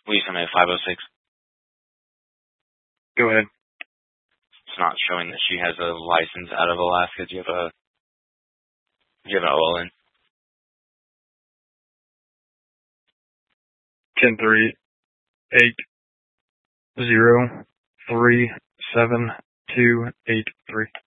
Will you send me a 506? Go ahead. It's not showing that she has a license out of Alaska. Do you have an OLN? 10-3-8-0-3-7-2-8-3.